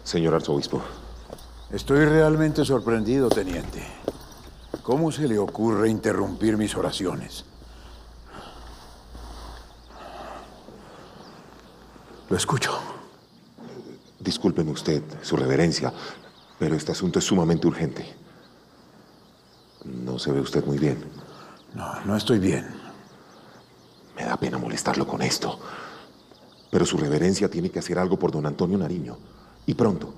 Señor arzobispo. Estoy realmente sorprendido, teniente. ¿Cómo se le ocurre interrumpir mis oraciones? Lo escucho. Discúlpeme usted, su reverencia, pero este asunto es sumamente urgente. No se ve usted muy bien. No estoy bien. Me da pena molestarlo con esto. Pero su reverencia tiene que hacer algo por don Antonio Nariño. Y pronto.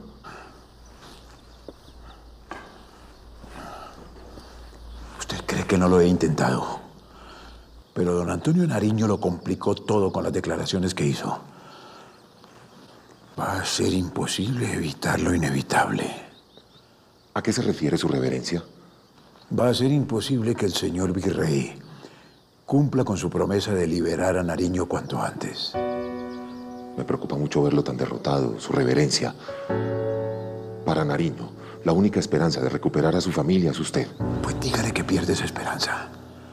Usted cree que no lo he intentado. Pero don Antonio Nariño lo complicó todo con las declaraciones que hizo. Va a ser imposible evitar lo inevitable. ¿A qué se refiere su reverencia? Va a ser imposible que el señor virrey cumpla con su promesa de liberar a Nariño cuanto antes. Me preocupa mucho verlo tan derrotado, su reverencia. Para Nariño, la única esperanza de recuperar a su familia es usted. Pues dígale que pierde esa esperanza.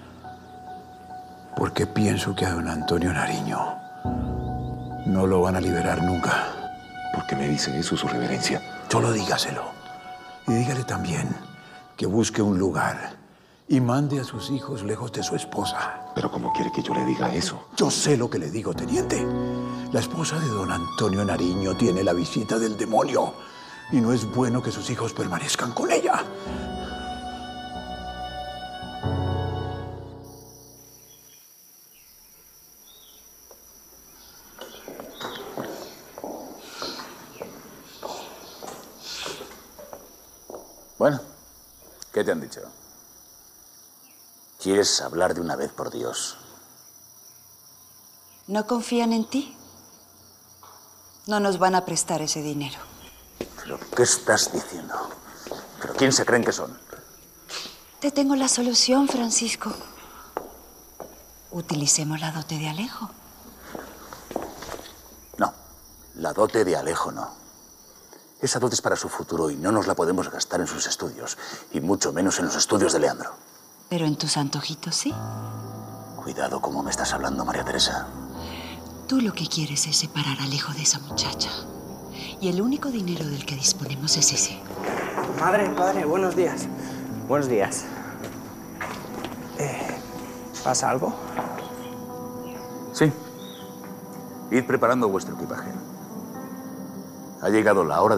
Porque pienso que a don Antonio Nariño no lo van a liberar nunca. ¿Por qué me dice eso, su reverencia? Solo dígaselo. Y dígale también que busque un lugar y mande a sus hijos lejos de su esposa. ¿Pero cómo quiere que yo le diga eso? Yo sé lo que le digo, teniente. La esposa de don Antonio Nariño tiene la visita del demonio y no es bueno que sus hijos permanezcan con ella. Bueno, ¿qué te han dicho? ¿Quieres hablar de una vez, por Dios? ¿No confían en ti? No nos van a prestar ese dinero. ¿Pero qué estás diciendo? ¿Pero quién se creen que son? Te tengo la solución, Francisco. Utilicemos la dote de Alejo. No, la dote de Alejo no. Esa dote es para su futuro y no nos la podemos gastar en sus estudios, y mucho menos en los estudios de Leandro. Pero en tus antojitos sí. Cuidado cómo me estás hablando, María Teresa. Tú lo que quieres es separar a Alejo de esa muchacha. Y el único dinero del que disponemos es ese. Madre, padre, buenos días. Buenos días. ¿Pasa algo? Sí. Id preparando vuestro equipaje. Ha llegado la hora de